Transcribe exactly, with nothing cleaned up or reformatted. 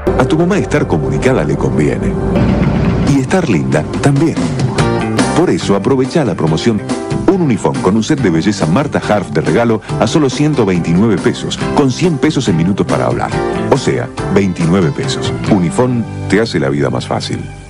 A tu mamá estar comunicada le conviene. Y estar linda también. Por eso aprovecha la promoción Un Unifón con un set de belleza Marta Harf de regalo a solo ciento veintinueve pesos, con cien pesos en minutos para hablar. O sea, veintinueve pesos. Unifón te hace la vida más fácil.